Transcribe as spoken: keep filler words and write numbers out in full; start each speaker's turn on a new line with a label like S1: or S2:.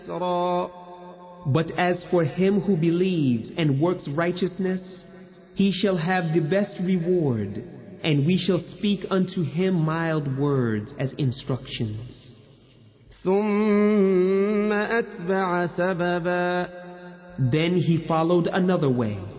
S1: But as for him who believes and works righteousness, he shall have the best reward, and we shall speak unto him mild words as instructions.
S2: ثم أتبع سببا
S1: Then he followed another way.